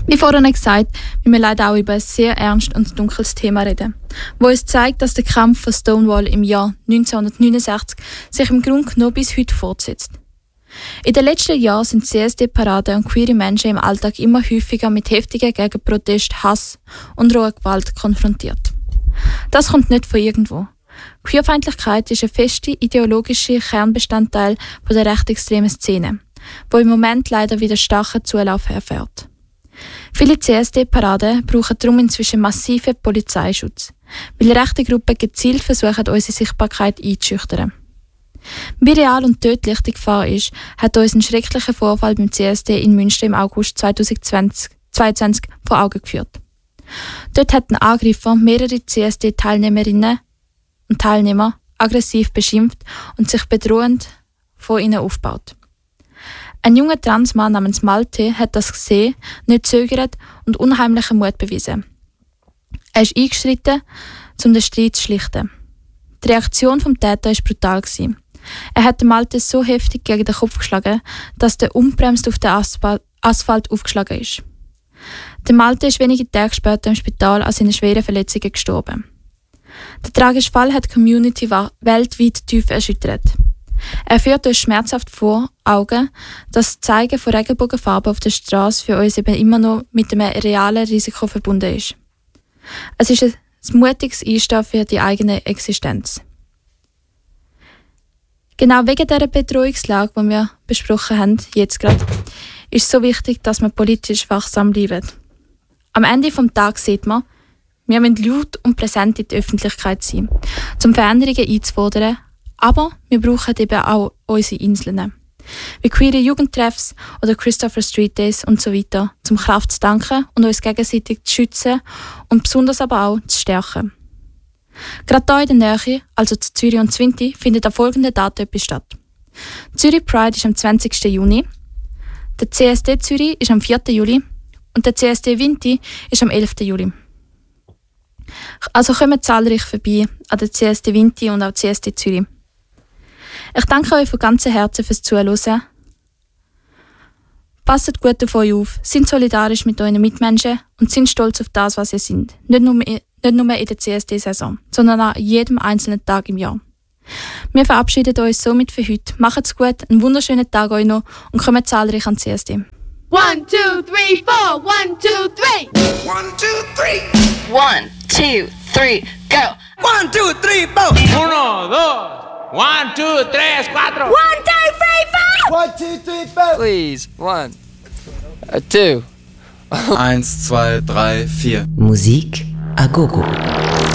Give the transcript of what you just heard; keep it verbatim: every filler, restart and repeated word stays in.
Wie vorhin gesagt, müssen wir leider auch über ein sehr ernstes und dunkles Thema reden, wo uns zeigt, dass der Kampf von Stonewall im Jahr neunzehnhundertneunundsechzig sich im Grunde noch bis heute fortsetzt. In den letzten Jahren sind C S D-Paraden und queere Menschen im Alltag immer häufiger mit heftigen Gegenprotest, Hass und roher Gewalt konfrontiert. Das kommt nicht von irgendwo. Queerfeindlichkeit ist ein fester ideologischer Kernbestandteil der rechtsextremen Szene, wo im Moment leider wieder starken Zulauf erfährt. Viele C S D-Paraden brauchen darum inzwischen massiven Polizeischutz, weil rechte Gruppen gezielt versuchen, unsere Sichtbarkeit einzuschüchtern. Wie real und tödlich die Gefahr ist, hat uns ein schrecklicher Vorfall beim C S D in Münster im August zweitausendzweiundzwanzig vor Augen geführt. Dort hat ein Angreifer mehrere C S D-Teilnehmerinnen und Teilnehmer aggressiv beschimpft und sich bedrohend vor ihnen aufgebaut. Ein junger Transmann namens Malte hat das gesehen, nicht zögert und unheimlichen Mut bewiesen. Er ist eingeschritten, um den Streit zu schlichten. Die Reaktion des Täters war brutal. Er hat Malte so heftig gegen den Kopf geschlagen, dass der unbremst auf den Asphalt, Asphalt aufgeschlagen ist. Der Malte ist wenige Tage später im Spital an seinen schweren Verletzungen gestorben. Der tragische Fall hat die Community weltweit tief erschüttert. Er führt uns schmerzhaft vor Augen, dass das Zeigen von Regenbogenfarben auf der Straße für uns eben immer noch mit einem realen Risiko verbunden ist. Es ist ein mutiges Einstehen für die eigene Existenz. Genau wegen dieser Bedrohungslage, die wir besprochen haben, jetzt gerade, ist es so wichtig, dass wir politisch wachsam bleiben. Am Ende des Tages sieht man, wir müssen laut und präsent in der Öffentlichkeit sein, um Veränderungen einzufordern, aber wir brauchen eben auch unsere Inseln, wie queere Jugendtreffs oder Christopher Street Days und so weiter, um Kraft zu danken und uns gegenseitig zu schützen und besonders aber auch zu stärken. Gerade hier in der Nähe, also zu Zürich und Zwinti, findet an folgenden Daten etwas statt. Zürich Pride ist am zwanzigsten Juni, der C S D Zürich ist am vierten Juli und der C S D Vinti ist am elften Juli. Also kommen zahlreich vorbei an der C S D Vinti und auch C S D Zürich. Ich danke euch von ganzem Herzen fürs Zuhören. Passt gut auf euch auf, seid solidarisch mit euren Mitmenschen und seid stolz auf das, was ihr seid. Nicht nur, nicht nur in der C S D-Saison, sondern an jedem einzelnen Tag im Jahr. Wir verabschieden uns somit für heute. Macht's gut, einen wunderschönen Tag euch noch und kommt zahlreich an C S D. One, two, three, four. One, two, three. One, two, three. One, two, three, go. One, two, three, four. Uno, dos. One, two, tres, cuatro. One, two, three, four. One, two, three, four. Please, one, uh, two. Eins, zwei, drei, vier. Musik a gogo.